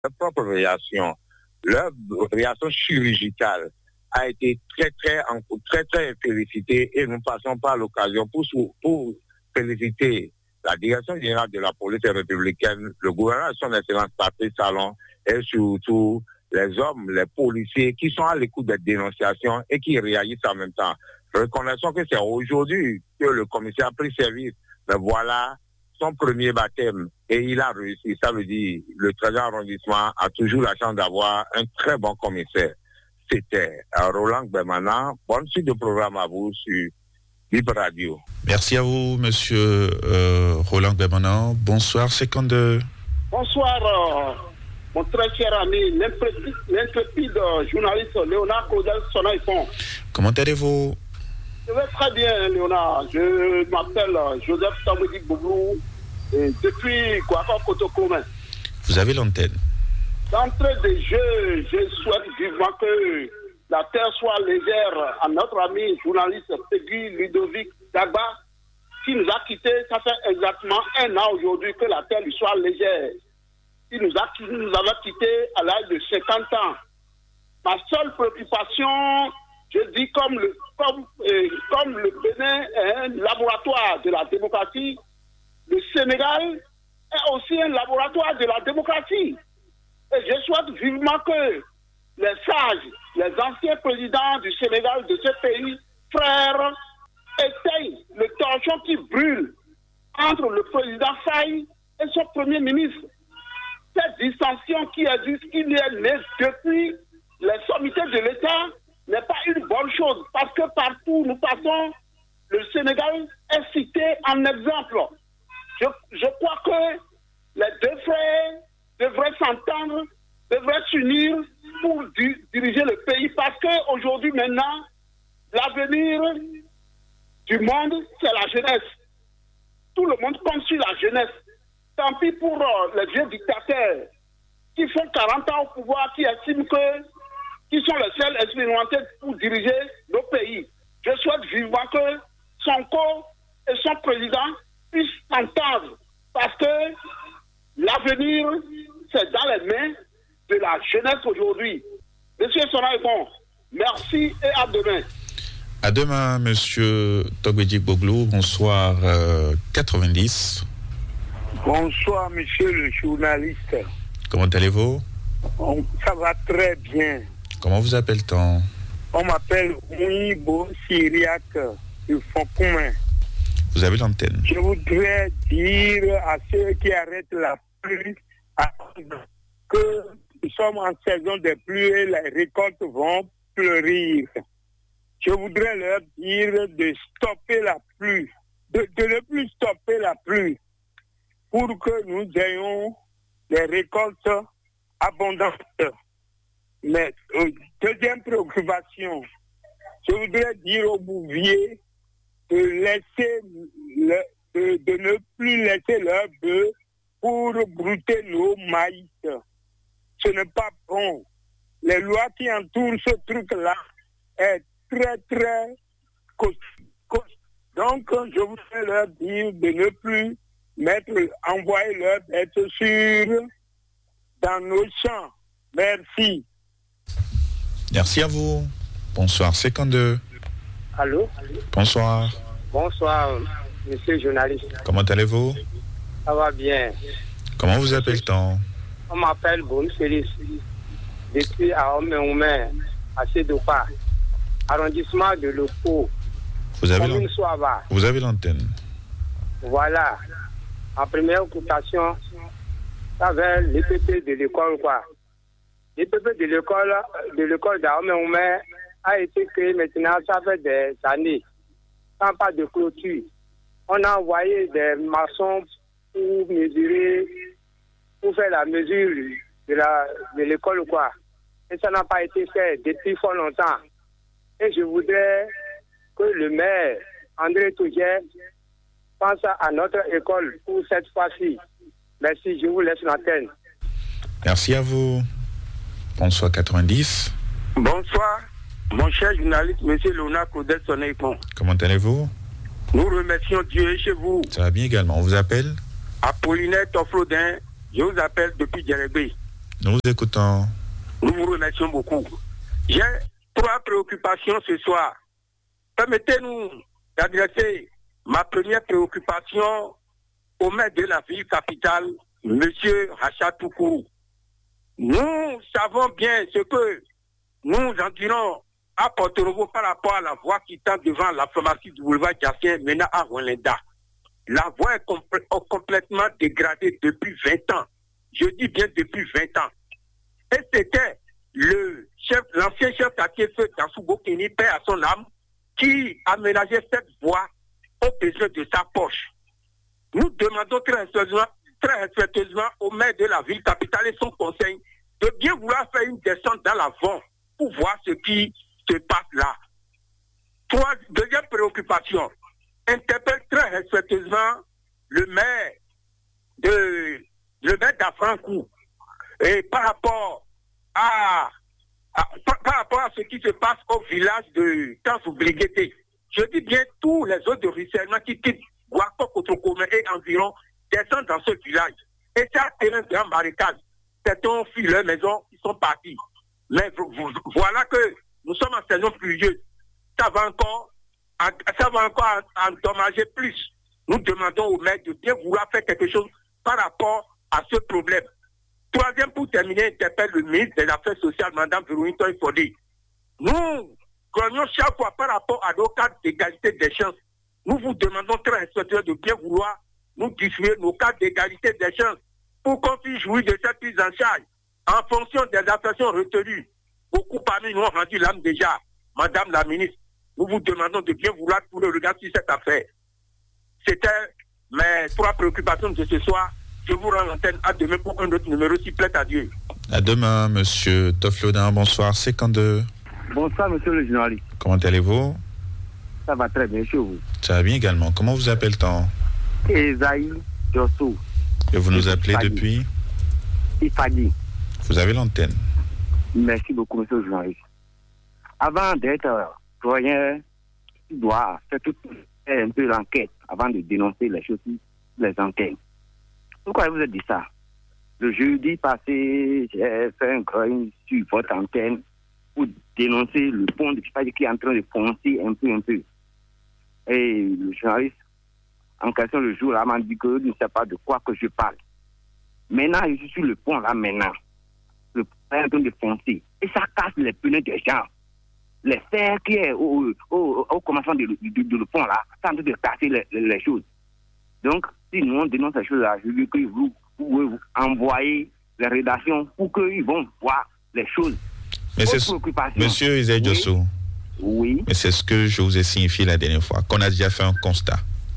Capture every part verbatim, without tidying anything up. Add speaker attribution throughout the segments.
Speaker 1: leur propre réaction, leur réaction chirurgicale a été très, très, très, très félicitée et nous passons par l'occasion pour, pour féliciter la direction générale de la police républicaine, le gouvernement, son excellence Patrice Talon et surtout les hommes, les policiers qui sont à l'écoute des dénonciations et qui réagissent en même temps. Reconnaissons que c'est aujourd'hui que le commissaire a pris service, mais voilà son premier baptême et il a réussi. Ça veut dire le treizième arrondissement a toujours la chance d'avoir un très bon commissaire. C'était Roland Gbemana. Bonne suite de programme à vous sur Libre Radio.
Speaker 2: Merci à vous, monsieur euh, Roland Gbemana. Bonsoir, cinquante-deux.
Speaker 3: Bonsoir, euh, mon très cher ami, l'intrépide, l'intrépide journaliste Léonard Caudel-Sonaïfon.
Speaker 2: Comment allez-vous?
Speaker 3: Je vais très bien, Léonard. Je m'appelle Joseph Tambouedi Boublou, et depuis Guaca Kotokome.
Speaker 2: Vous avez l'antenne.
Speaker 3: D'entrée de jeu, je souhaite vivement que la terre soit légère à notre ami journaliste Peggy Ludovic Dagba, qui nous a quittés. Ça fait exactement un an aujourd'hui que la terre lui soit légère. Il nous, a, il nous avait quittés à l'âge de cinquante ans. Ma seule préoccupation, je dis comme le, comme, euh, comme le Bénin est un laboratoire de la démocratie, le Sénégal est aussi un laboratoire de la démocratie. Et je souhaite vivement que les sages, les anciens présidents du Sénégal, de ce pays, frères, éteignent le torchon qui brûle entre le président Faye et son premier ministre. Cette dissension qui existe, qui est née depuis les sommités de l'État, n'est pas une bonne chose, parce que partout où nous passons, le Sénégal est cité en exemple. Je, je crois que les deux frères devraient s'entendre, devraient s'unir pour di- diriger le pays, parce qu'aujourd'hui, maintenant, l'avenir du monde, c'est la jeunesse. Tout le monde compte sur la jeunesse. Tant pis pour euh, les vieux dictateurs qui font quarante ans au pouvoir, qui estiment que qui sont les seuls expérimentés pour diriger nos pays. Je souhaite vivement que Sonko et son président puissent s'entendre, parce que l'avenir, c'est dans les mains de la jeunesse aujourd'hui. Monsieur Sonaïfon, merci et à demain.
Speaker 2: À demain, monsieur Togbeji Boglou. Bonsoir, euh, quatre-vingt-dix.
Speaker 1: Bonsoir, monsieur le journaliste.
Speaker 2: Comment allez-vous?
Speaker 1: On, ça va très bien.
Speaker 2: Comment vous appelle-t-on?
Speaker 1: On m'appelle Ouibo Syriac du Fonds commun.
Speaker 2: Vous avez l'antenne.
Speaker 1: Je voudrais dire à ceux qui arrêtent la pluie que nous sommes en saison de pluie et les récoltes vont fleurir. Je voudrais leur dire de stopper la pluie, de, de ne plus stopper la pluie pour que nous ayons des récoltes abondantes. Mais euh, deuxième préoccupation, je voudrais dire aux bouviers de laisser le, de, de ne plus laisser leur bœuf pour brouter nos maïs. Ce n'est pas bon. Les lois qui entourent ce truc-là est très très costaud. Donc je voudrais leur dire de ne plus mettre, envoyer leurs bêtes sur dans nos champs. Merci.
Speaker 2: Merci à vous. Bonsoir, cinquante-deux.
Speaker 4: Allô?
Speaker 2: Bonsoir.
Speaker 4: Bonsoir, monsieur le journaliste.
Speaker 2: Comment allez-vous?
Speaker 4: Ça va bien.
Speaker 2: Comment vous appelle-t-on?
Speaker 4: On m'appelle Boun Félix. Depuis à Omeoumen, à Sédopa, arrondissement de Loko.
Speaker 2: Vous avez,
Speaker 4: commune Soava.
Speaker 2: Vous avez l'antenne.
Speaker 4: Voilà. En première occupation, ça va l'E P P de l'école, quoi. L'E P P de l'école, de l'école d'Aomeoumen a été créé maintenant, ça fait des années. Sans pas de clôture. On a envoyé des maçons pour mesurer, pour faire la mesure de, la, de l'école, quoi. Et ça n'a pas été fait depuis fort longtemps. Et je voudrais que le maire, André Touget, pense à notre école pour cette fois-ci. Merci, je vous laisse l'antenne.
Speaker 2: Merci à vous. Bonsoir, quatre-vingt-dix.
Speaker 1: Bonsoir, mon cher journaliste, monsieur Léonard Caudel-Sonaïfon.
Speaker 2: Comment allez-vous?
Speaker 1: Nous remercions Dieu et chez vous.
Speaker 2: Ça va bien également. On vous appelle?
Speaker 1: Apollinaire Toflodin, je vous appelle depuis Djerebé.
Speaker 2: Nous vous écoutons.
Speaker 1: Nous vous remercions beaucoup. J'ai trois préoccupations ce soir. Permettez-nous d'adresser ma première préoccupation au maire de la ville capitale, M. Rachat Toukourou. Nous savons bien ce que nous en dirons à Porto-Novo par rapport à la voie qui tend devant la pharmacie du boulevard Jassien, maintenant à Rwanda. La voie est compl- complètement dégradée depuis vingt ans. Je dis bien depuis vingt ans. Et c'était le chef, l'ancien chef quartier feu Tansoubo Keni, paix à son âme, qui aménageait cette voie au besoin de sa poche. Nous demandons très respectueusement, très respectueusement au maire de la ville capitale et son conseil de bien vouloir faire une descente dans l'avant pour voir ce qui se passe là. Trois, deuxième préoccupation, interpelle très respectueusement le maire de le maire d'Afrancou et par rapport à, à par, par rapport à ce qui se passe au village de Tansou-Bligété. Je dis bien tous les autres de ruissellement qui quittent Guaco, Kotrokome et environ descendent dans ce village. Et c'est un terrain de marécage. Certains ont fui leur maison, ils sont partis. Mais voilà que nous sommes en saison pluvieuse. Ça va encore, ça va encore endommager plus. Nous demandons au maire de bien vouloir faire quelque chose par rapport à ce problème. Troisième, pour terminer, interpelle le ministre des Affaires sociales, Mme Véronique Toye-Fodé. Nous gagnons chaque fois par rapport à nos cadres d'égalité des chances. Nous vous demandons très respectueux de bien vouloir nous distribuer nos cadres d'égalité des chances pour qu'on puisse jouir de cette prise en charge en fonction des affections retenues. Beaucoup parmi nous ont rendu l'âme déjà. Madame la ministre, nous vous demandons de bien vouloir pour le regard sur cette affaire. C'était mes trois préoccupations de ce soir. Je vous rends l'antenne à demain pour un autre numéro, s'il plaît à Dieu.
Speaker 2: À demain, monsieur Toflodin. Bonsoir, cinquante-deux.
Speaker 5: Bonsoir, monsieur le journaliste.
Speaker 2: Comment allez-vous?
Speaker 5: Ça va très bien chez vous.
Speaker 2: Ça va bien également. Comment vous appelle-t-on?
Speaker 5: Esaïe Josso.
Speaker 2: Et vous nous appelez
Speaker 5: Ifadi.
Speaker 2: depuis?
Speaker 5: Ifadi.
Speaker 2: Vous avez l'antenne.
Speaker 5: Merci beaucoup, monsieur le journaliste. Avant d'être doyen, tu dois faire tout un peu l'enquête avant de dénoncer les choses, les enquêtes. Pourquoi je vous ai dit ça? Le jeudi passé, j'ai fait un crime sur votre antenne pour dénoncer le pont de Ifadi qui est en train de foncer un peu, un peu. Et le journaliste en question le jour-là m'a dit que je ne sais pas de quoi que je parle. Maintenant, je suis sur le pont là maintenant. Le pont est en train de foncer. Et ça casse les pneus des gens. Les fers qui est au, au, au commencement de, de, de, de le pont là, ça est en train de casser les, les, les choses. Donc, si nous on dénonce ces choses-là, je veux que vous pouvez vous envoyer les rédactions pour qu'ils vont voir les choses.
Speaker 2: Mais c'est Monsieur Esaïe Josso.
Speaker 5: Oui. Oui.
Speaker 2: Mais c'est ce que je vous ai signifié la dernière fois, qu'on a déjà fait un constat.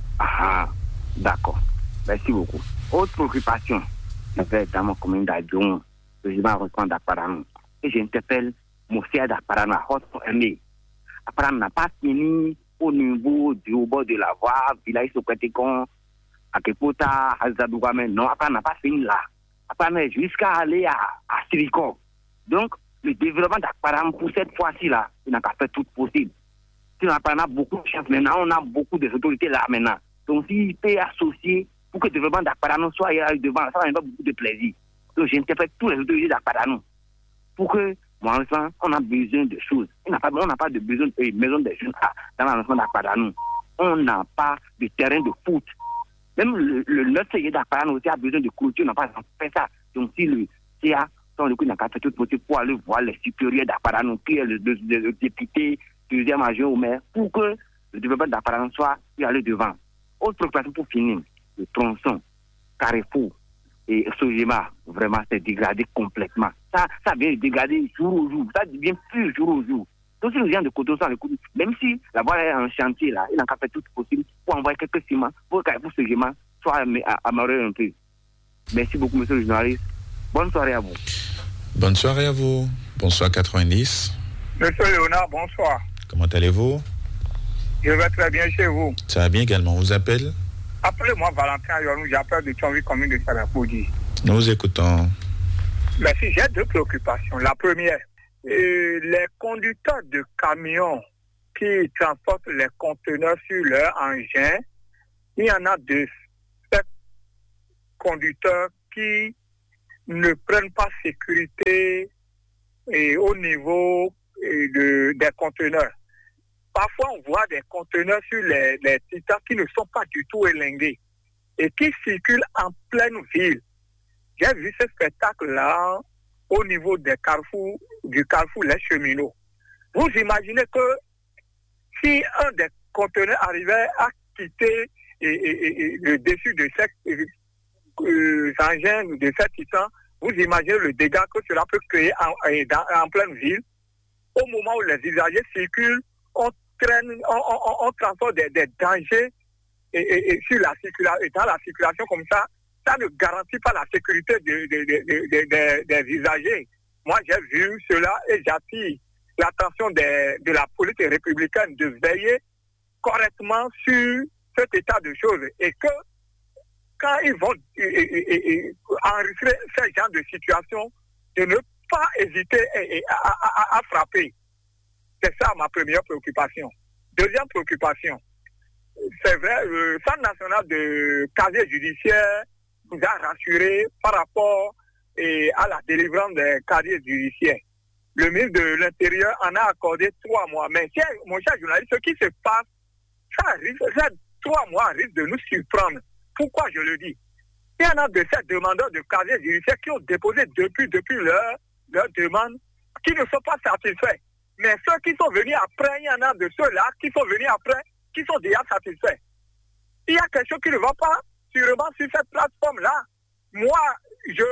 Speaker 5: Ah, d'accord. Merci beaucoup. Autre préoccupation, c'est dans ma commune d'Adjon, le jument reprend d'Apparano. Et j'interpelle mon frère d'Apparano, Hotson Aimé. Apparano n'a pas fini au niveau du au bord de la voie, village Sokotekon, à Kepota, à Zadougamé. Non, Apparano n'a pas fini là. Apparano est jusqu'à aller à, à Silicon. Donc, le développement d'Apparano pour cette fois-ci là, il n'a pas fait tout possible. Si on a beaucoup de chefs maintenant, on a beaucoup d'autorités là maintenant. Donc, s'il peut associer pour que le développement d'Apparano soit devant, ça va avoir beaucoup de plaisir. Donc, j'interprète tous les autorités d'Apparano pour que, moi, enfin, on a besoin de choses. On n'a pas, on n'a pas de besoin de maison de jeunes dans l'enfant d'Apparano. On n'a pas de terrain de foot. Même le, le notre C I d'Apparano aussi a besoin de clôture, on n'a pas fait ça. Donc, si le C A, sans le coup, n'a pas fait tout pour aller voir les supérieurs d'Apparano, qui est le, le, le, le député, deuxième adjoint au maire, pour que le développement d'Apparano soit aller devant. Autre préoccupation pour finir, le tronçon, Carrefour et Sojema, vraiment, c'est dégradé complètement. Ça, ça vient dégrader jour au jour, ça devient plus jour au jour. Donc, si nous viens de Coton, même si la voie est en chantier, là, il n'a qu'à faire tout possible pour envoyer quelques ciments, pour que Carrefour Sojema soit amélioré un peu. Merci beaucoup, monsieur le journaliste. Bonne soirée à vous.
Speaker 2: Bonne soirée à vous. Bonsoir quatre-vingt-dix.
Speaker 1: Monsieur Léonard, bonsoir.
Speaker 2: Comment allez-vous?
Speaker 1: Je vais très bien chez vous.
Speaker 2: Ça va bien également. On vous appelle?
Speaker 1: Appelez-moi Valentin Yonou, j'appelle de Thionville, commune de Salafoudi.
Speaker 2: Nous vous écoutons.
Speaker 1: Merci, j'ai deux préoccupations. La première, euh, les conducteurs de camions qui transportent les conteneurs sur leur engin, il y en a deux. Ces conducteurs qui ne prennent pas sécurité et au niveau et de, des conteneurs. Parfois, on voit des conteneurs sur les, les titans qui ne sont pas du tout élingués et qui circulent en pleine ville. J'ai vu ce spectacle-là au niveau des carrefours, du carrefour Les Cheminots. Vous imaginez que si un des conteneurs arrivait à quitter et, et, et, le dessus de ces euh, engins, de ces titans, vous imaginez le dégât que cela peut créer en, en, en pleine ville. Au moment où les usagers circulent, on traîne, on, on, on transporte des, des dangers et, et, et sur la circulation, et dans la circulation comme ça, ça ne garantit pas la sécurité de, de, de, de, de, des usagers. Moi, j'ai vu cela et j'attire l'attention de, de la police républicaine de veiller correctement sur cet état de choses et que quand ils vont et, et, et, enregistrer ce genre de situation, de ne pas hésiter et, et, à, à, à frapper. C'est ça ma première préoccupation. Deuxième préoccupation, c'est vrai, le Centre national de casier judiciaire nous a rassurés par rapport et, à la délivrance des casiers judiciaires. Le ministre de l'Intérieur en a accordé trois mois. Mais cher, mon cher journaliste, ce qui se passe, ça arrive, ça, trois mois risque de nous surprendre. Pourquoi je le dis? Il y en a de ces demandeurs de casiers judiciaires qui ont déposé depuis, depuis leur, leur demande, qui ne sont pas satisfaits. Mais ceux qui sont venus après, il y en a de ceux-là qui sont venus après, qui sont déjà satisfaits. Il y a quelque chose qui ne va pas sûrement sur cette plateforme-là. Moi, je,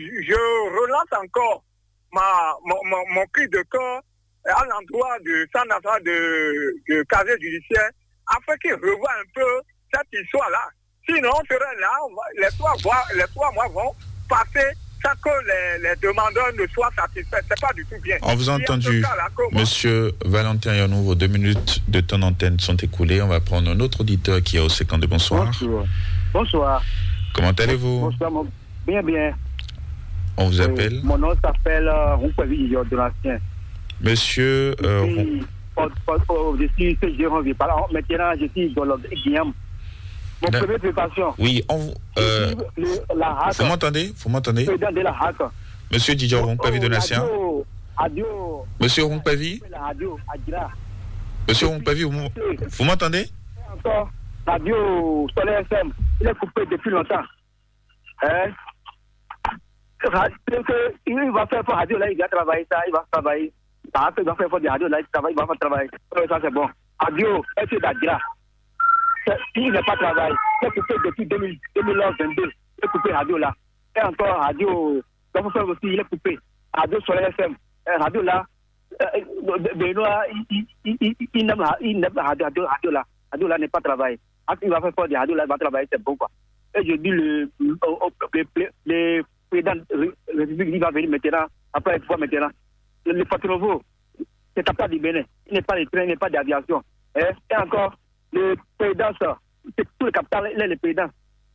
Speaker 1: je relance encore ma, mon, mon, mon cri de cœur à l'endroit du Centre national de, de casier judiciaire afin qu'il revoie un peu cette histoire-là. Sinon, on serait là, on va, les, trois mois, les trois mois vont passer sans que les, les demandeurs ne soient satisfaits. C'est pas du tout bien.
Speaker 2: On vous a entendu, Monsieur Valentin Yanou, vos deux minutes de temps d'antenne sont écoulées. On va prendre un autre auditeur qui est au cinquante-deux. Bonsoir.
Speaker 6: Bonsoir. Bonsoir.
Speaker 2: Comment allez-vous?
Speaker 6: Bonsoir, mon... bien, bien.
Speaker 2: On vous
Speaker 6: oui,
Speaker 2: appelle?
Speaker 6: Mon nom s'appelle euh, Roupavi de l'Ancien.
Speaker 2: Monsieur... Euh,
Speaker 6: je suis ce gérant, maintenant je suis dans le Guillaume. Mon
Speaker 2: La...
Speaker 6: première préparation.
Speaker 2: Oui, on... Euh... Vous m'entendez? Vous m'entendez?
Speaker 6: De la
Speaker 2: Monsieur Didier Roumpavi de Nation.
Speaker 6: Adio.
Speaker 2: Monsieur Roumpavi? Monsieur Roumpavi, vous, vous m'entendez?
Speaker 6: Encore, Radio Soleil F M, il est coupé depuis longtemps. Hein? Il va faire pour Radio là, il va travailler ça, il va travailler. Il va faire pour des radios là, il travaille, il va faire travailler. Ça c'est bon. Radio, est-ce d'Adira? Il n'a pas travaillé. Il est coupé depuis deux mille vingt-deux. Il est coupé radio là. Et encore radio, donc faire aussi, il est coupé. Radio Soleil F M. Radio là, Benoît, il n'aime pas radio, radio là. Radio là n'est pas travaillé. Il va faire pour des radios là, il va travailler, c'est bon quoi. Et je dis, le, le président de la République, il va venir maintenant, après il va maintenant. Le, le Porto Novo, c'est capable du Bénin. Il n'est pas de train, il n'est pas d'aviation. Et, et encore, le président, c'est tout le capital, il est le président.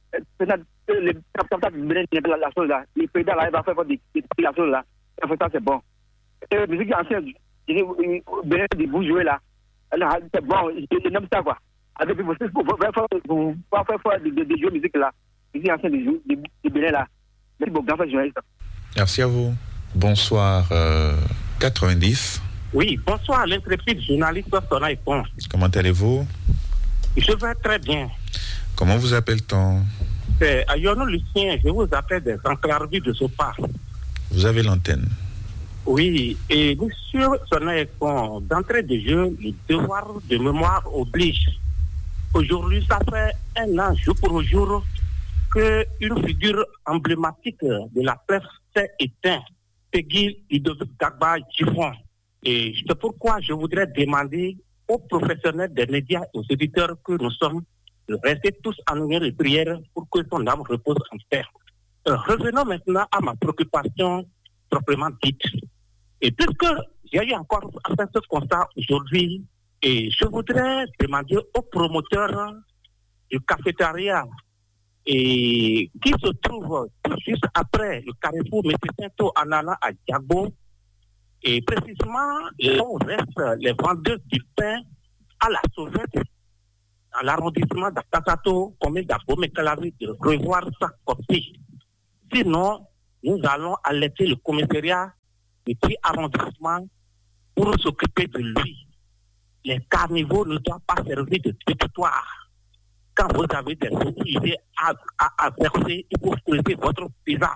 Speaker 6: Le capital du Bénin, il n'est pas la chose là. Le président là, il va faire pour des la chose là. Et ça, c'est bon. Et la musique ancienne, je dis, Bénin, vous jouez là. C'est bon, je n'aime ça quoi. Avec vous, vous pouvez faire des jeux de musique là. Musique ancienne du Bénin là. Merci beaucoup, journaliste.
Speaker 2: Merci à vous. Bonsoir, euh, quatre-vingt-dix.
Speaker 7: Oui, bonsoir, l'intrépide journaliste Sona Epon.
Speaker 2: Comment allez-vous?
Speaker 7: Je vais très bien.
Speaker 2: Comment vous appelle-t-on?
Speaker 7: C'est Ayono Lucien, je vous appelle des enclaves de Sopa.
Speaker 2: Vous avez l'antenne.
Speaker 7: Oui, et monsieur Sona Epon, d'entrée de jeu, le devoir de mémoire oblige. Aujourd'hui, ça fait un an, jour pour jour, qu'une figure emblématique de la presse s'est éteinte. Peggy Ludovic Dagba Djifon. Et c'est pourquoi je voudrais demander aux professionnels des médias et aux éditeurs que nous sommes de rester tous en union de prière pour que son âme repose en paix. Euh, revenons maintenant à ma préoccupation proprement dite. Et puisque j'ai eu encore à faire ce constat aujourd'hui, et je voudrais demander aux promoteurs du cafétéria et qui se trouve juste après le carrefour Métis-Saint-O en allant à Diabo, et précisément là où restent les vendeurs du pain à la sauvette, à l'arrondissement d'Akasato, commune d'Abomey-Calavi, de revoir sa copie. Sinon, nous allons alerter le commissariat du petit arrondissement pour s'occuper de lui. Les carnivores ne doivent pas servir de dépotoir. Quand vous avez des idées à, à, à verser, il faut creuser votre pizza.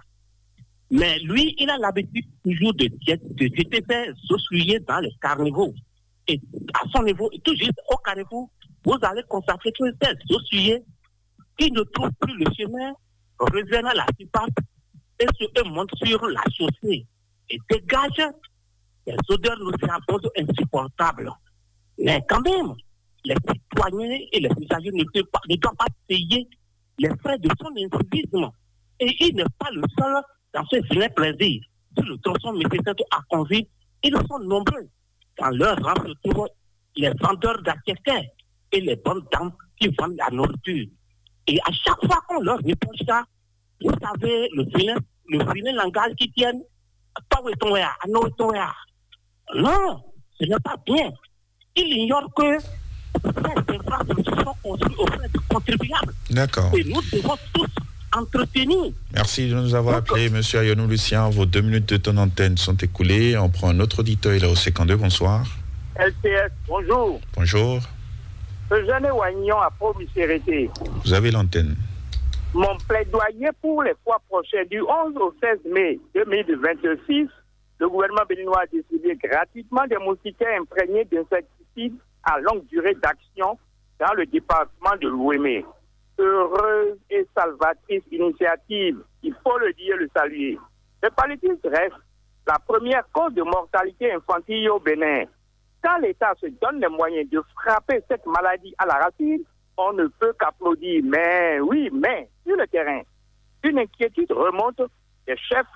Speaker 7: Mais lui, il a l'habitude toujours de jeter ses ossuiers dans les carnivores. Et à son niveau, tout juste au carrefour, vous allez constater que ces ossuiers qui ne trouvent plus le chemin reviennent à la surface et se montent sur la chaussée et dégagent des odeurs nauséabondes insupportables. Mais quand même, les citoyens et les usagers ne, pas, ne doivent pas payer les frais de son incivisme. Et il n'est pas le seul dans ce vilain plaisir. Sur le tronçon Métécète à conduire, ils sont nombreux. Dans leur rang se trouvent les vendeurs d'attiétés et les bonnes dames qui vendent la nourriture. Et à chaque fois qu'on leur reproche ça, vous savez, le vilain, le vilain langage qui tiennent, pas où est ton air, à nous est ton air. Non, ce n'est pas bien. Il ignore que ces infrastructures sont construites auprès des contribuables.
Speaker 2: D'accord.
Speaker 7: Et nous devons tous entretenir.
Speaker 2: Merci de nous avoir appelé, monsieur Ayonou Lucien. Vos deux minutes de ton antenne sont écoulées. On prend un autre auditeur, il est au cinquante-deux. Bonsoir.
Speaker 8: L T S, bonjour.
Speaker 2: Bonjour.
Speaker 8: Eugène Wagnon à Pau-Misérité.
Speaker 2: Vous avez l'antenne.
Speaker 8: Mon plaidoyer pour les fois prochaines, du onze au seize mai deux mille vingt-six, le gouvernement béninois a distribué gratuitement des moustiquaires imprégnés d'insecticides à longue durée d'action dans le département de l'Ouémé. Heureuse et salvatrice initiative, il faut le dire, le saluer. Le paludisme reste la première cause de mortalité infantile au Bénin. Quand l'État se donne les moyens de frapper cette maladie à la racine, on ne peut qu'applaudir. Mais oui, mais sur le terrain, une inquiétude remonte des chefs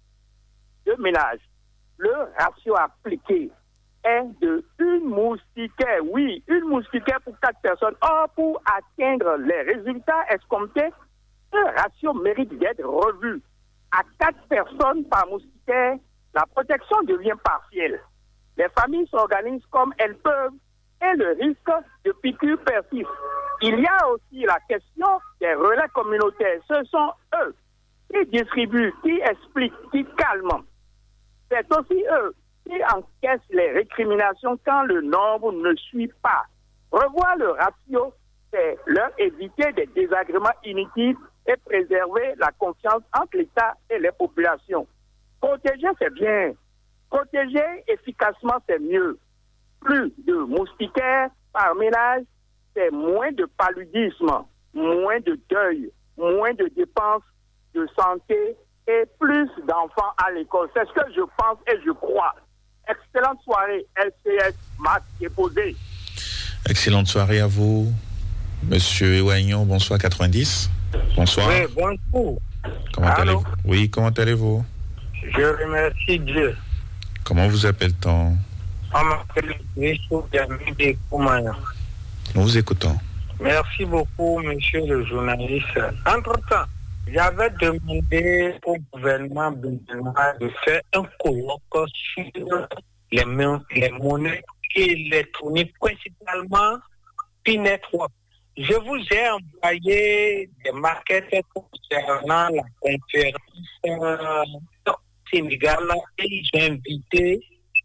Speaker 8: de ménage. Le ratio appliqué est de une moustiquaire, oui, une moustiquaire pour quatre personnes. Or, pour atteindre les résultats escomptés, ce ratio mérite d'être revu. À quatre personnes par moustiquaire, la protection devient partielle. Les familles s'organisent comme elles peuvent et le risque de piqûre persiste. Il y a aussi la question des relais communautaires. Ce sont eux qui distribuent, qui expliquent, qui calment. C'est aussi eux qui encaissent les récriminations quand le nombre ne suit pas. Revoir le ratio, c'est leur éviter des désagréments inutiles et préserver la confiance entre l'État et les populations. Protéger, c'est bien. Protéger efficacement, c'est mieux. Plus de moustiquaires par ménage, c'est moins de paludisme, moins de deuil, moins de dépenses de santé et plus d'enfants à l'école. C'est ce que je pense et je crois. Excellente soirée, L C S, Marc déposé.
Speaker 2: Excellente soirée à vous, monsieur Ewagnon, bonsoir quatre-vingt-dix. Bonsoir.
Speaker 9: Oui, bonjour.
Speaker 2: Comment allez-vous? Oui, comment allez-vous?
Speaker 9: Je remercie Dieu.
Speaker 2: Comment vous appelle-t-on?
Speaker 9: On m'appelle Michou Gamide Koumaya.
Speaker 2: Nous vous écoutons.
Speaker 9: Merci beaucoup, monsieur le journaliste. Entre-temps, j'avais demandé au gouvernement béninois de faire un colloque sur les, les monnaies électroniques, principalement P-Network. Je vous ai envoyé des maquettes concernant la conférence euh, Sénégal et j'ai invité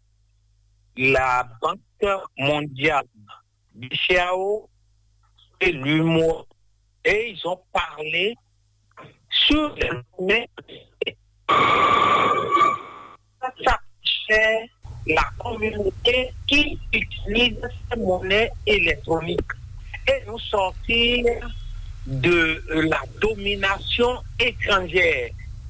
Speaker 9: la Banque mondiale, B C A O et l'U M O et ils ont parlé sur les monnaies. Ça c'est la communauté qui utilise ces monnaies électroniques et nous sortir de la domination étrangère.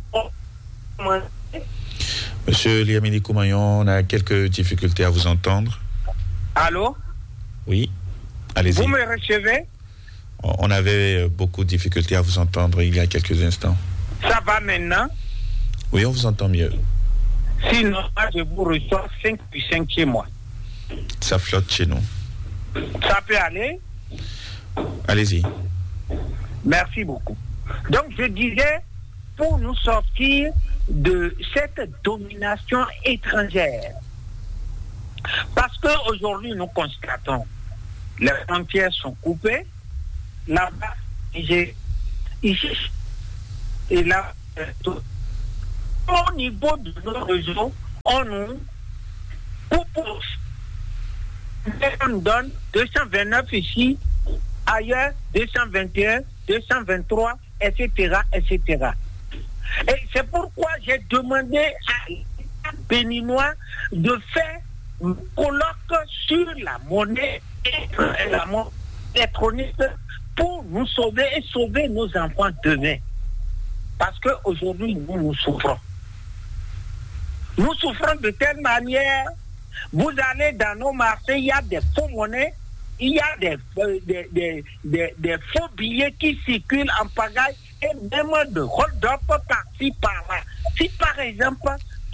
Speaker 2: Monsieur Liamini Koumayon, on a quelques difficultés à vous entendre.
Speaker 9: Allô?
Speaker 2: Oui, allez-y.
Speaker 9: Vous me recevez?
Speaker 2: On avait beaucoup de difficultés à vous entendre il y a quelques instants.
Speaker 9: Ça va maintenant?
Speaker 2: Oui, on vous entend mieux.
Speaker 9: Sinon, je vous reçois cinq puis cinq chez moi.
Speaker 2: Ça flotte chez nous.
Speaker 9: Ça peut aller?
Speaker 2: Allez-y.
Speaker 9: Merci beaucoup. Donc, je disais, pour nous sortir de cette domination étrangère, parce qu'aujourd'hui, nous constatons, les frontières sont coupées, là-bas, ici, et là,
Speaker 7: au niveau de nos réseaux, on nous propose. On nous donne deux cent vingt-neuf ici, ailleurs deux cent vingt et un, deux cent vingt-trois, et cetera, et cetera. Et c'est pourquoi j'ai demandé à l'État béninois de faire un colloque sur la monnaie et la monnaie électronique pour nous sauver et sauver nos enfants demain. Parce qu'aujourd'hui, nous, nous souffrons. Nous souffrons de telle manière, vous allez dans nos marchés, il y a des faux monnaies, il y a des, des, des, des, des faux billets qui circulent en pagaille et même de hold-up par-ci, par-là. Si par exemple,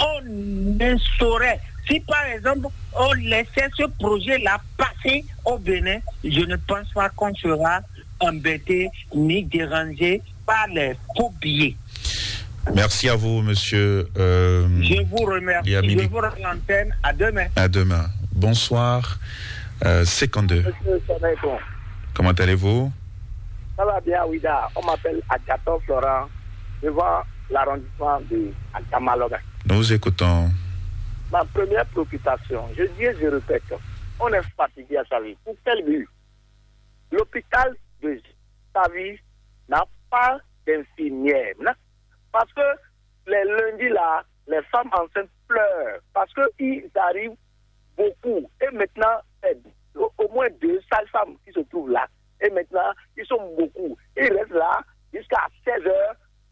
Speaker 7: on instaurait, si par exemple, on laissait ce projet-là passer au Bénin, je ne pense pas qu'on sera embêté ni dérangé par les faux billets.
Speaker 2: Merci à vous, monsieur. Euh,
Speaker 7: je vous remercie. Je vous rends l'antenne. À demain.
Speaker 2: À demain. Bonsoir. Euh, cinquante-deux.
Speaker 10: Monsieur Sonaïko.
Speaker 2: Comment allez-vous?
Speaker 10: Ça va bien, Ouida. On m'appelle Adjato Florent, devant l'arrondissement de Adamaloga.
Speaker 2: Nous vous écoutons.
Speaker 10: Ma première préoccupation, je dis et je répète, on est fatigué à sa vie. Pour quel but? L'hôpital de Savi n'a pas d'infirmière. Parce que les lundis là, les femmes enceintes pleurent. Parce qu'ils arrivent beaucoup. Et maintenant, au moins deux sales femmes qui se trouvent là. Et maintenant, ils sont beaucoup. Ils restent là jusqu'à seize heures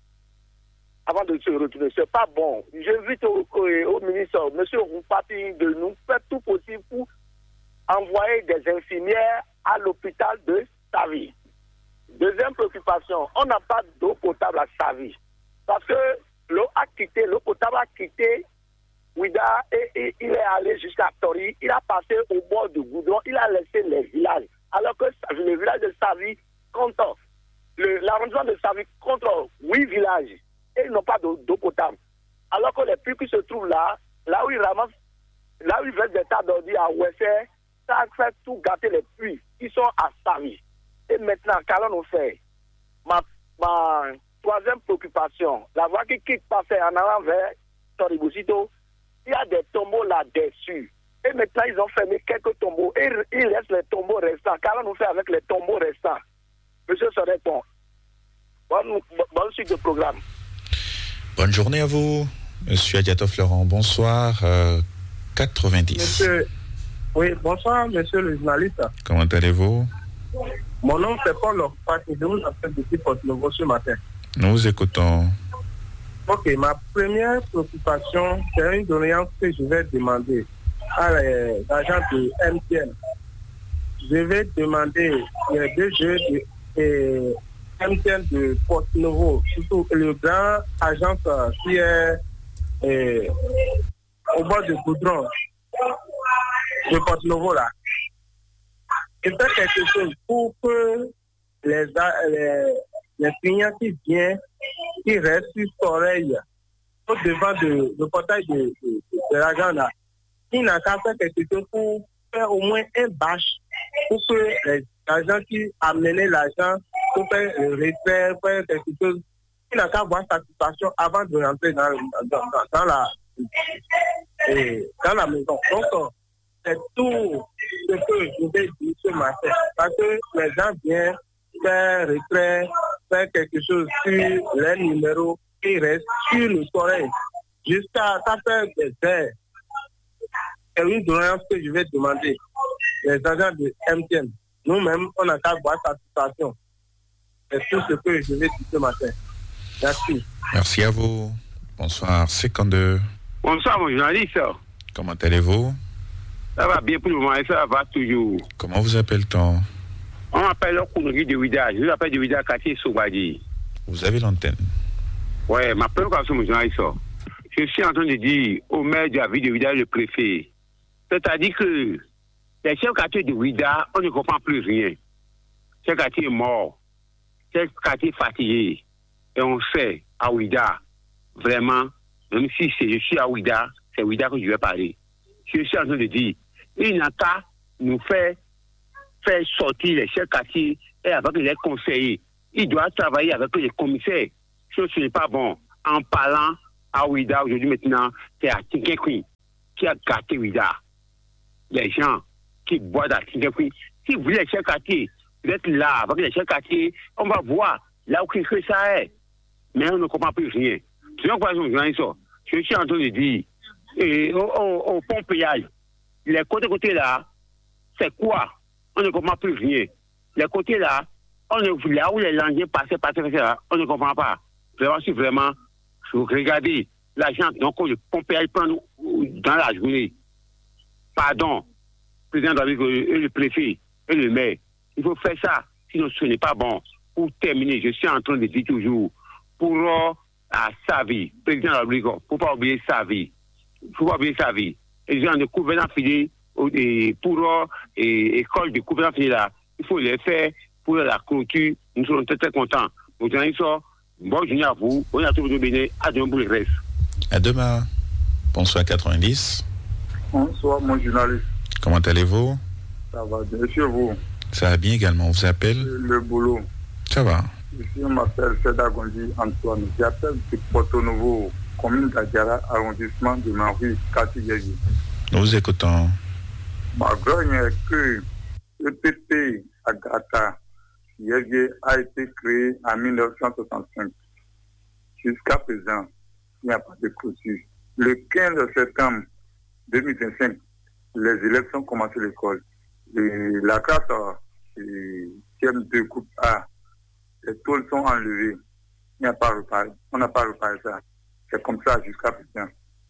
Speaker 10: avant de se retourner. C'est pas bon. J'invite au, au, au ministre, monsieur Roupati, de nous faire tout possible pour envoyer des infirmières à l'hôpital de Savi. Deuxième préoccupation, on n'a pas d'eau potable à Savi. Parce que l'eau a quitté, l'eau potable a quitté Ouida et, et il est allé jusqu'à Tori. Il a passé au bord du goudron, il a laissé les villages. Alors que le village de Savi compte, l'arrondissement de Savi compte huit villages et ils n'ont pas d'eau potable. Alors que les puits qui se trouvent là, là où ils ramassent, là où ils versent des tas d'ordures à Ouessé, ça a fait tout gâter les puits qui sont à Savi. Et maintenant, qu'allons-nous faire? Ma, ma troisième préoccupation, la voie qui quitte passer en avant vers Toribusito, il y a des tombeaux là-dessus. Et maintenant, ils ont fermé quelques tombeaux. Et ils laissent les tombeaux restants. Qu'allons-nous faire avec les tombeaux restants? Monsieur se répond. Bonne, bonne suite de programme.
Speaker 2: Bonne journée à vous, monsieur Adjato Florent. Bonsoir. Euh, quatre-vingt-dix.
Speaker 11: Monsieur, oui, bonsoir, monsieur le journaliste.
Speaker 2: Comment allez-vous?
Speaker 11: Mon nom, c'est Paul Lofpat et je vous appelle depuis Porte-Nouveau ce matin.
Speaker 2: Nous vous écoutons.
Speaker 11: Ok, ma première préoccupation, c'est une doléance que je vais demander à les agents de M T N. Je vais demander les deux jeux de et M T N de Porte-Nouveau, surtout le grand agence qui est et, au bord du goudron de Porte-Nouveau là. Et faire quelque chose pour que les, les, les clients qui viennent, qui restent sur l'oreille au devant de, de portail de, de, de, de l'agent là, il n'a qu'à faire quelque chose pour faire au moins un bâche pour que les agents qui amenaient l'argent pour faire le retrait, faire quelque chose, il n'a qu'à voir sa situation avant de rentrer dans, dans, dans, dans, la, dans la maison. Donc, c'est tout ce que je vais dire ce matin. Parce que les gens viennent faire retrait, faire quelque chose sur les numéros qui restent sur le soleil jusqu'à faire des heures. C'est une doléance que je vais demander. Les agents de M T N, nous-mêmes, on n'a qu'à voir sa situation. C'est tout ce que je vais dire ce matin. Merci.
Speaker 2: Merci à vous. Bonsoir, cinquante-deux.
Speaker 12: Bonsoir, mon journaliste.
Speaker 2: Comment allez-vous?
Speaker 12: Ça va bien pour le moment et ça va toujours.
Speaker 2: Comment vous appelle-t-on?
Speaker 12: On m'appelle le Kounri de Ouida. Je m'appelle de Ouida quartier Sobadi.
Speaker 2: Vous avez l'antenne.
Speaker 12: Oui, ma préoccupation, mon journaliste. Je suis en train de dire au maire de la ville de Ouida, le préfet. C'est-à-dire que les chefs quartiers de Ouida, on ne comprend plus rien. Ce quartier est mort. Ce quartier est fatigué. Et on sait, à Ouida, vraiment, même si c'est, je suis à Ouida, c'est Ouida que je vais parler. Je suis en train de dire, il n'a qu'à nous faire, faire sortir les chefs quartiers et avec les conseillers. Il doit travailler avec les commissaires. Ce n'est pas bon. En parlant à Ouida, aujourd'hui maintenant, c'est à Tinkekoui qui a gâté Ouida. Les gens qui boivent à Tinkekoui. Si vous voulez les chefs quartiers, vous êtes là, avec les chefs quartiers, on va voir là où que ça est. Mais on ne comprend plus rien. C'est pourquoi je suis en train de dire, et au, au, au pont péage, les côtés côtés là, c'est quoi? On ne comprend plus rien. Les côtés là, on ne, là où les engins passaient, passaient, passaient là, on ne comprend pas. Vraiment, si vraiment, vous regardez l'argent donc le pont péage prend dans la journée. Pardon, le président de la République et le préfet et le maire, il faut faire ça, sinon ce n'est pas bon. Pour terminer, je suis en train de dire toujours, pour euh, à sa vie, président de la République, il ne faut pas oublier sa vie. Il ne faut pas oublier sa vie. Et les gens de gouvernance fidèle, pour euh, école de gouvernance fidèle là, il faut les faire pour la clôture. Nous serons très très contents. Nous tenons ça. Bonne journée à vous. Bonne journée à tous les bénis. À demain pour le reste.
Speaker 2: À demain. Bonsoir quatre-vingt-dix.
Speaker 13: Bonsoir mon journaliste.
Speaker 2: Comment allez-vous?
Speaker 13: Ça va bien chez vous?
Speaker 2: Ça va bien également. On vous appelle?
Speaker 13: Le boulot.
Speaker 2: Ça va.
Speaker 13: Ici, on m'appelle Seda Gondi Antoine. J'appelle de Porto Novo, commune d'Adjara, arrondissement de Marie, quartier Yégi.
Speaker 2: Nous vous écoutons.
Speaker 13: Ma grogne est que le P P Agata Yégi a été créé en mille neuf cent soixante-cinq. Jusqu'à présent, il n'y a pas de clôture. Le quinze septembre deux mille vingt-cinq, les élèves ont commencé l'école. Et la classe C M deux coupe A, les tôles sont enlevées. Il n'y a pas reparé. On n'a pas reparé ça. C'est comme ça jusqu'à présent.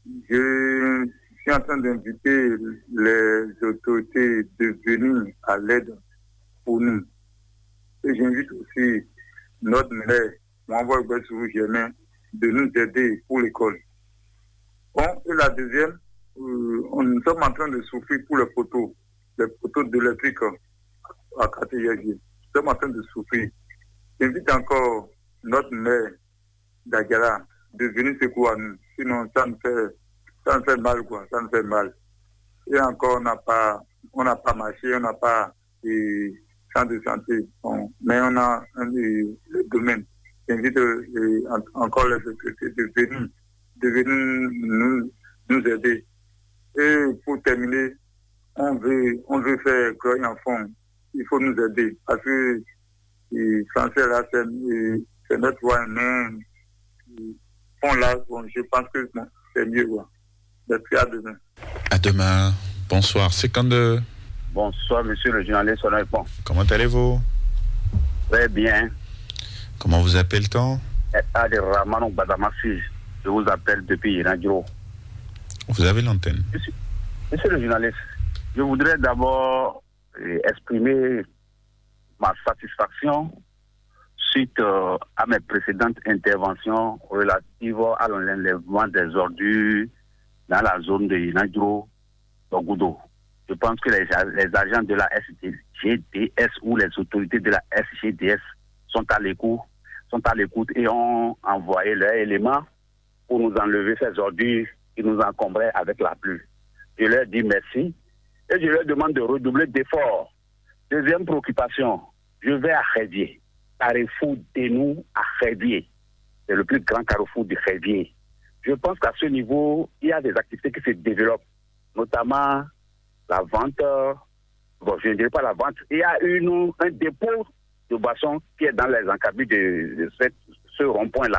Speaker 13: Je suis en train d'inviter les autorités de venir à l'aide pour nous. Et j'invite aussi notre maire, Mouamba Oubesourou Germain, de nous aider pour l'école. Bon, et la deuxième, euh, on, nous sommes en train de souffrir pour les poteaux, les poteaux d'électrique à Kateyagi. Nous sommes en train de souffrir. J'invite encore notre maire d'Agara de venir secourir à nous. Sinon, ça nous fait, ça nous fait mal, quoi. Ça nous fait mal. Et encore, on n'a pas, on n'a pas marché, on n'a pas de centre de santé. Bon, mais on a un, le domaine. J'invite euh, encore les autorités de venir, de venir nous, nous aider. Et pour terminer, on veut, on veut faire grogne en fond. Il faut nous aider. Parce que, et français là, c'est, c'est notre voix, mais, fond là, bon, je pense que bon, c'est mieux, quoi. Merci, à demain.
Speaker 2: À demain. Bonsoir. cinquante-deux.
Speaker 14: Bonsoir, monsieur le journaliste, on répond.
Speaker 2: Comment allez-vous?
Speaker 14: Très bien.
Speaker 2: Comment vous appelle-t-on?
Speaker 14: Je vous appelle depuis Iranjiro.
Speaker 2: Vous avez l'antenne.
Speaker 14: Monsieur, monsieur le journaliste, je voudrais d'abord euh, exprimer ma satisfaction suite euh, à mes précédentes interventions relatives à l'enlèvement des ordures dans la zone de Iranjiro, Ogoudo. Je pense que les, les agents de la S G D S ou les autorités de la S G D S sont à l'écoute, sont à l'écoute et ont envoyé leurs éléments pour nous enlever ces ordures qui nous encombraient avec la pluie. Je leur dis merci et je leur demande de redoubler d'efforts. Deuxième préoccupation, je vais à Khédié, carrefour Dénou à Khédié. C'est le plus grand carrefour de Khédié. Je pense qu'à ce niveau, il y a des activités qui se développent, notamment la vente, bon, je ne dirais pas la vente, il y a une, un dépôt de boissons qui est dans les encadrés de, de cette, ce rond-point-là.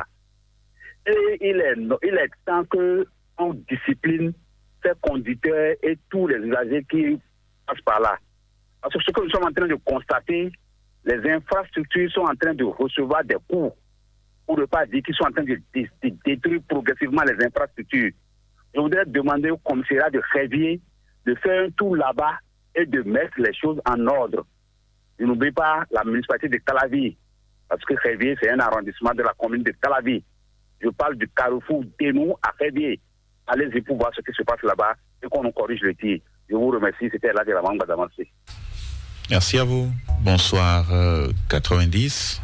Speaker 14: Et il est, il est temps qu'on discipline ces conducteurs et tous les usagers qui passent par là. Parce que ce que nous sommes en train de constater, les infrastructures sont en train de recevoir des coûts, pour ne pas dire qu'ils sont en train de, de, de détruire progressivement les infrastructures. Je voudrais demander au commissariat de Khédié de faire un tour là-bas et de mettre les choses en ordre. Je n'oublie pas la municipalité de Calavi, parce que Khédié, c'est un arrondissement de la commune de Calavi. Je parle du carrefour Dénou à Khédié. Allez-y pour voir ce qui se passe là-bas et qu'on nous corrige le tir. Je vous remercie, c'était là de la mangue d'avancée.
Speaker 2: Merci à vous. Bonsoir, euh, quatre-vingt-dix.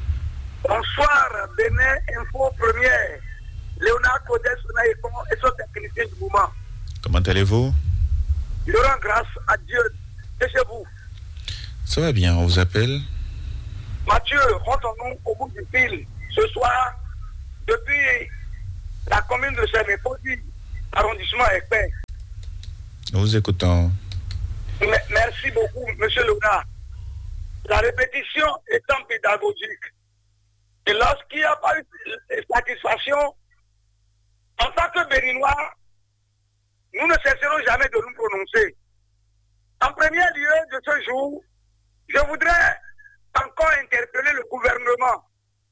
Speaker 15: Bonsoir, Bénin Info Première. Léonard Codes et son technicien du mouvement.
Speaker 2: Comment allez-vous?
Speaker 15: Je rends grâce à Dieu. Et chez vous?
Speaker 2: Ça va bien, on vous appelle?
Speaker 15: Mathieu, rentrons-nous au bout du fil. Ce soir, depuis la commune de Sénéposi, arrondissement Ekpé.
Speaker 2: Nous vous écoutons.
Speaker 15: Merci beaucoup, M. Léonard. La répétition étant pédagogique, et lorsqu'il n'y a pas eu satisfaction, en tant que Béninois, nous ne cesserons jamais de nous prononcer. En premier lieu de ce jour, je voudrais encore interpeller le gouvernement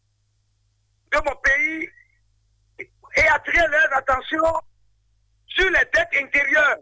Speaker 15: de mon pays et attirer leur attention sur les dettes intérieures,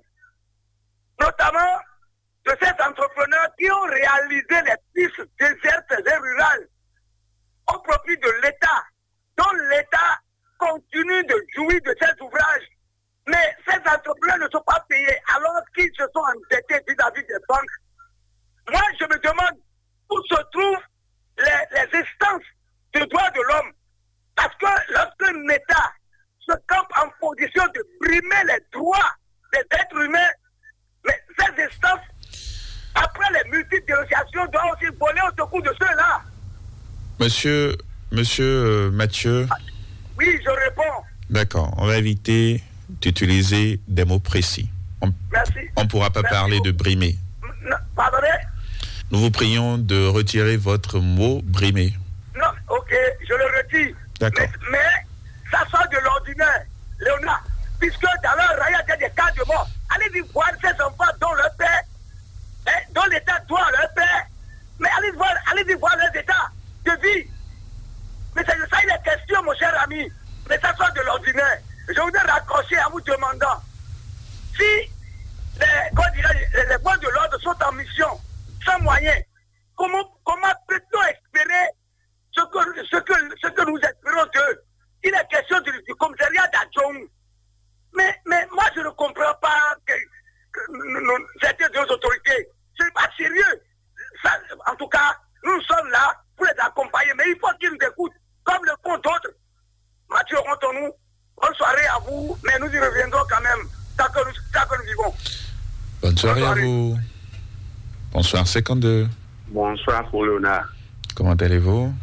Speaker 15: notamment de ces entrepreneurs qui ont réalisé les pistes désertes et rurales au profit de l'État, dont l'État continue de jouir de ces ouvrages. Mais ces entrepreneurs ne sont pas payés alors qu'ils se sont endettés vis-à-vis des banques. Moi, je me demande où se trouvent les, les instances de droits de l'homme. Parce que lorsqu'un État se campe en position de brimer les droits des êtres humains, mais ces instances, après les multiples dénonciations, doivent aussi voler au secours de ceux-là.
Speaker 2: Monsieur, monsieur euh, Mathieu.
Speaker 15: Oui, je réponds.
Speaker 2: D'accord, on va éviter d'utiliser des mots précis. On,
Speaker 15: Merci.
Speaker 2: On ne pourra pas
Speaker 15: Merci
Speaker 2: parler
Speaker 15: beaucoup.
Speaker 2: de brimer.
Speaker 15: Non, pardonnez?
Speaker 2: Nous vous prions de retirer votre mot brimer.
Speaker 15: Non, ok, je le retire.
Speaker 2: D'accord.
Speaker 15: Mais, mais ça sort de l'ordinaire, Léonard, puisque dans leur rayon, il y a des cas de mort. Allez-y voir ces enfants dont le père, hein, dont l'État doit leur père, mais allez-y voir, allez-y voir leurs états de vie. Mais c'est de ça il est question, mon cher ami. Mais ça sort de l'ordinaire. Je voudrais raccrocher en vous demandant si les, comment dirais, les, les forces de l'ordre sont en mission, sans moyens, comment, comment peut-on espérer ce que, ce que, ce que nous espérons d'eux? Il est question du, du commissariat d'Adjong. Mais, mais moi, je ne comprends pas que, que nous, certaines deux autorités. Ce n'est pas sérieux. Ça, en tout cas, nous sommes là pour les accompagner, mais il faut qu'ils nous écoutent, comme le font d'autres. Mathieu, rentrons-nous. Bonne soirée à vous, mais nous y reviendrons quand même, tant que nous, tant que nous vivons.
Speaker 2: Bonne soirée, Bonne soirée à vous. Bonsoir, cinquante-deux.
Speaker 12: Bonsoir pour Léonard.
Speaker 2: Comment allez-vous?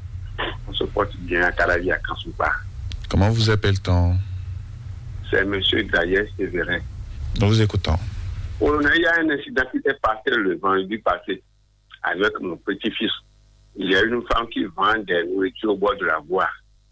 Speaker 12: On se porte bien à Calavi, à Kansoupa.
Speaker 2: Comment vous appelle-t-on?
Speaker 12: C'est M. Gaïès Séverin.
Speaker 2: Nous vous écoutons.
Speaker 12: Pour Léonard, il y a un incident qui s'est passé le vendredi passé avec mon petit-fils. Il y a une femme qui vend des nourritures au bord de la voie.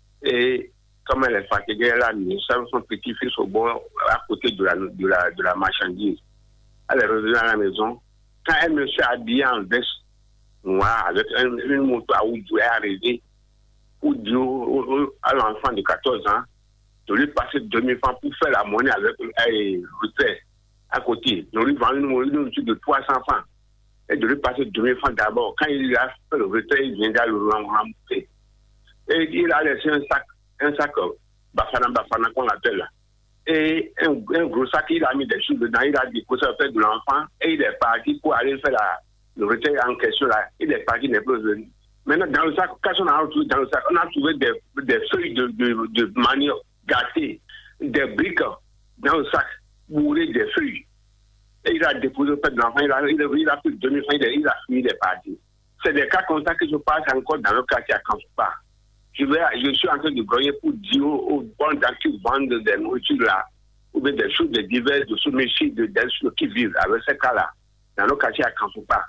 Speaker 12: Et comme elle est fatiguée, elle a mis son petit-fils au bord, à côté de la, de la, de la marchandise. Elle est revenue à la maison. Quand elle me s'est habillée en veste noire, avec un, une moto à Oudou, elle est arrivée pour dire à l'enfant de quatorze ans de lui passer deux mille francs pour faire la monnaie avec le retrait à côté. De lui vendre une nourriture de trois cents francs. Et de lui passer deux mille francs d'abord. Quand il a fait le retrait, il vient de le rembourser. Et il a laissé un sac, un sac bafana bafana qu'on appelle là. Et un, un gros sac, il a mis des choses dedans, il a déposé au fait de l'enfant et il est parti pour aller faire la, le retrait en question là. Il est parti, il n'est plus venu. Maintenant, dans le sac, quand on a retrouvé dans le sac, on a trouvé des, des feuilles de, de, de manioc gâtées, des briques dans le sac, bourrées des feuilles. Et il a déposé au fait de l'enfant, il a, il a, il a pris deux mille francs, il a, il a fini, il est parti. C'est des cas comme ça que je passe encore dans le quartier à Kansoupa. Je, vais, je suis en train de grogner pour dire aux, aux bons gens qui vendent des nourritures là, ou bien des choses de diverses, de sous-méchis, de, des choses qui vivent avec ces cas-là, dans le quartier à Kansoupa.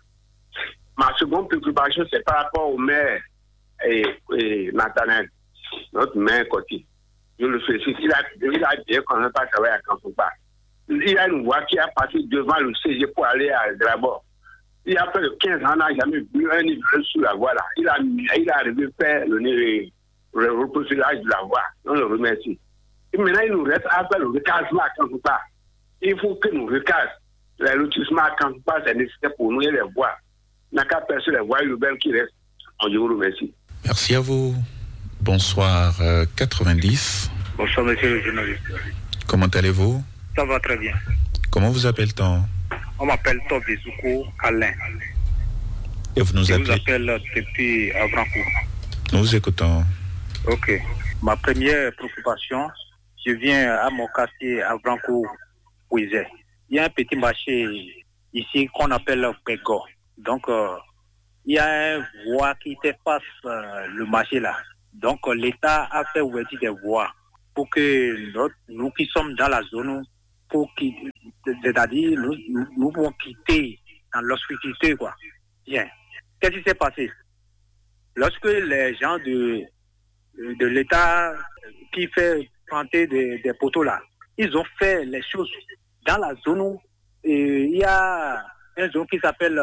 Speaker 12: Ma seconde préoccupation, c'est par rapport au maire et, et Nathanaël, notre maire côté. Je le félicite. Il a, il a bien qu'on n'a pas travaillé à Kansoupa. Il y a une voie qui a passé devant le C G pour aller à Grabord. Il y a près de quinze ans, on n'a jamais vu un niveau sur la voie là. Il a, il a arrivé à faire le, le, le reprofilage de la voie. On le remercie. Et maintenant, il nous reste à faire le recasement à Kansoupa. Il faut que nous recasons. Le lotissement à Kansoupa, c'est nécessaire pour nous et les voies. Il n'y a qu'à percer les voies urbaines qui restent. Je vous remercie.
Speaker 2: Merci à vous. Bonsoir, euh, quatre-vingt-dix.
Speaker 16: Bonsoir, monsieur le journaliste.
Speaker 2: Comment allez-vous?
Speaker 16: Ça va très bien.
Speaker 2: Comment vous appelle-t-on?
Speaker 16: On m'appelle Tobizouko Alain.
Speaker 2: Et vous nous
Speaker 16: Je
Speaker 2: appelez?
Speaker 16: vous appelle depuis Avrancourt.
Speaker 2: Nous vous écoutons.
Speaker 16: Ok. Ma première préoccupation, je viens à mon quartier Avrancourt-Ouizé. Il y a un petit marché ici qu'on appelle Pego. Donc, euh, il y a une voie qui dépasse euh, le marché là. Donc, euh, l'État a fait ouverture des voies. pour que notre, nous qui sommes dans la zone, pour qui, c'est-à-dire nous, nous, nous pouvons quitter dans l'obscurité, quoi. Bien. Qu'est-ce qui s'est passé? Lorsque les gens de, de l'État qui fait planter des, des poteaux là, ils ont fait les choses dans la zone où et, il y a une zone qui s'appelle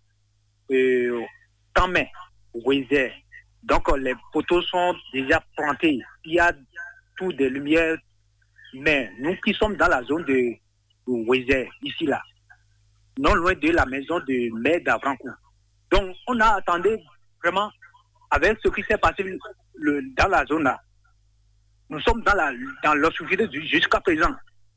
Speaker 16: euh, Tamé, Ouézé. Donc les poteaux sont déjà plantés. Il y a tout des lumières. Mais nous qui sommes dans la zone de Ouézé, ici là, non loin de la maison de maire d'Avrancourt. Donc on a attendu vraiment avec ce qui s'est passé le, dans la zone là. Nous sommes dans la dans l'obscurité jusqu'à présent.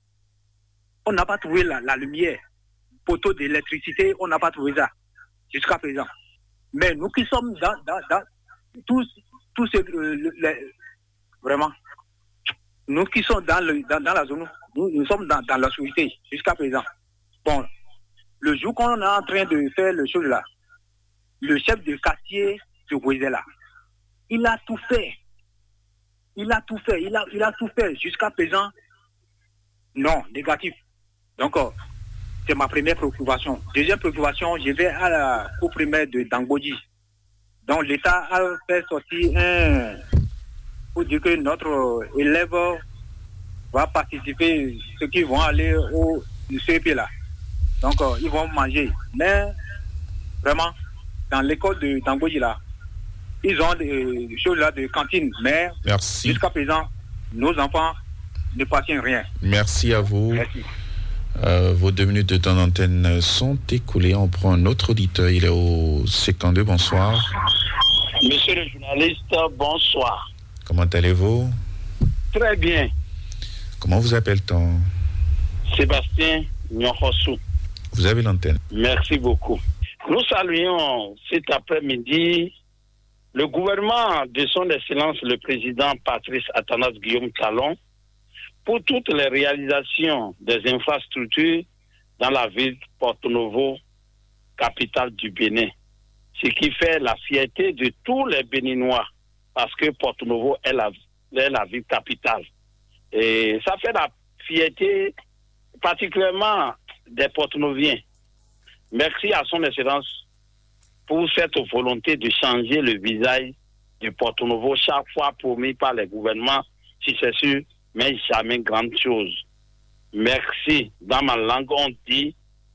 Speaker 16: On n'a pas trouvé la, la lumière, poteau d'électricité, on n'a pas trouvé ça jusqu'à présent. Mais nous qui sommes dans, dans, dans tous, tous ces, euh, les, vraiment, nous qui sommes dans, le, dans, dans la zone, nous, nous sommes dans, dans l'obscurité jusqu'à présent. Bon, le jour qu'on est en train de faire le chose là, le chef de quartier de Ouézé là, il a tout fait. Il a tout fait, il a, il a tout fait jusqu'à présent. Non, négatif. Donc, euh, c'est ma première préoccupation. Deuxième préoccupation, je vais à la cour primaire de Dangboji. Donc, l'État a fait sortir un... pour dire que notre élève va participer, ceux qui vont aller au C E P là. Donc, euh, ils vont manger. Mais, vraiment, dans l'école de Dangboji là, ils ont des choses là de cantine, mais
Speaker 2: Merci.
Speaker 16: Jusqu'à présent, nos enfants ne pratiquent rien.
Speaker 2: Merci à vous.
Speaker 16: Merci.
Speaker 2: Euh, vos deux minutes de temps d'antenne sont écoulées. On prend un autre auditeur. Il est au cinquante-deux. Bonsoir.
Speaker 17: Monsieur le journaliste, bonsoir.
Speaker 2: Comment allez-vous?
Speaker 17: Très bien.
Speaker 2: Comment vous appelle-t-on?
Speaker 17: Sébastien Nyohosu.
Speaker 2: Vous avez l'antenne.
Speaker 17: Merci beaucoup. Nous saluons cet après-midi le gouvernement de son Excellence le Président Patrice Athanas Guillaume Talon pour toutes les réalisations des infrastructures dans la ville de Porto-Novo, capitale du Bénin. Ce qui fait la fierté de tous les Béninois parce que Porto-Novo est la, est la ville capitale. Et ça fait la fierté particulièrement des Porto-Noviens. Merci à son Excellence pour cette volonté de changer le visage de Porto-Novo chaque fois promis par les gouvernements, si c'est sûr, mais jamais grande chose. Merci. Dans ma langue, on dit,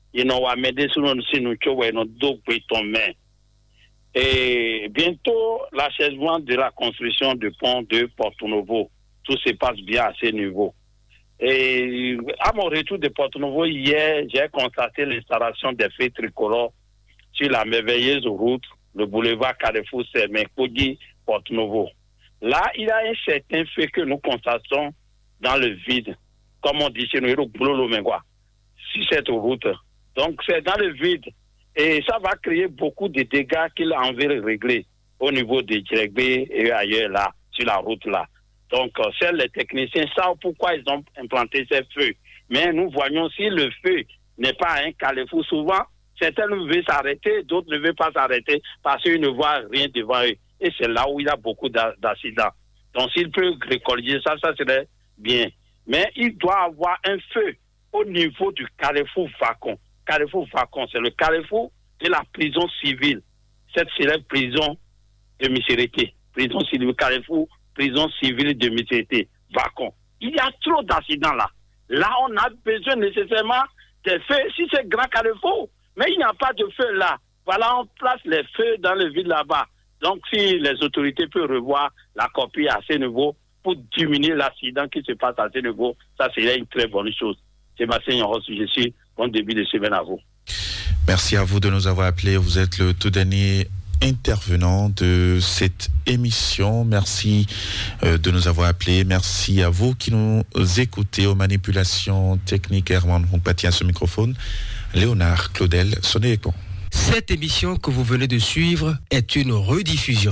Speaker 17: et bientôt, l'achèvement de la construction du pont de Porto-Novo. Tout se passe bien à ce niveau. Et à mon retour de Porto-Novo, hier, j'ai constaté l'installation des feux tricolores sur la merveilleuse route, le boulevard Carrefour Sermé-Kodi, Porto-Novo. Là, il y a un certain fait que nous constatons dans le vide, comme on dit chez nous, sur cette route. Donc, c'est dans le vide. Et ça va créer beaucoup de dégâts qu'il a envie de régler au niveau de Djegbé et ailleurs, là, sur la route, là. Donc, c'est les techniciens savent pourquoi ils ont implanté ces feux. Mais nous voyons si le feu n'est pas un carrefour, souvent, certains ne veulent s'arrêter, d'autres ne veulent pas s'arrêter parce qu'ils ne voient rien devant eux. Et c'est là où il y a beaucoup d'accidents. Donc, s'il peut récolter ça, ça serait bien. Mais il doit avoir un feu au niveau du carrefour Vacon. Carrefour Vacon, c'est le carrefour de la prison civile. Cette célèbre prison de Misérité. Prison civile, carrefour, prison civile de Misérité. Vacon. Il y a trop d'accidents là. Là, on a besoin nécessairement des feux. Si c'est grand carrefour, mais il n'y a pas de feu là. Voilà, on place les feux dans le vide là-bas. Donc, si les autorités peuvent revoir la copie à ce niveau pour diminuer l'accident qui se passe à ce niveau, ça serait une très bonne chose. Sébastien Nyoros, je suis bon début de semaine à vous.
Speaker 2: Merci à vous de nous avoir appelés. Vous êtes le tout dernier intervenant de cette émission. Merci euh, de nous avoir appelés. Merci à vous qui nous écoutez aux manipulations techniques. Herman Honkpati à ce microphone. Léonard Claudel, sonnez les cons.
Speaker 18: Cette émission que vous venez de suivre est une rediffusion.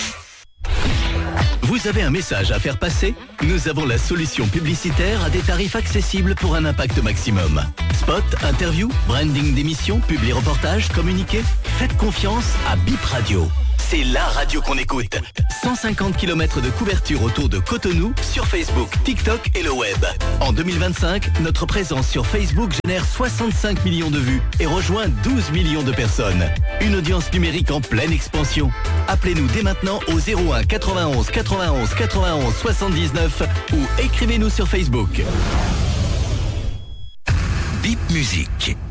Speaker 19: Vous avez un message à faire passer? Nous avons la solution publicitaire à des tarifs accessibles pour un impact maximum. Spot, interview, branding d'émission, publi-reportage, communiqué. Faites confiance à Bip Radio. c'est la radio qu'on écoute. cent cinquante kilomètres de couverture autour de Cotonou sur Facebook, TikTok et le web. En deux mille vingt-cinq, notre présence sur Facebook génère soixante-cinq millions de vues et rejoint douze millions de personnes. Une audience numérique en pleine expansion. Appelez-nous dès maintenant au zéro un quatre-vingt-onze quatre-vingt-onze quatre-vingt-onze soixante-dix-neuf ou écrivez-nous sur Facebook.
Speaker 20: Bip Musique.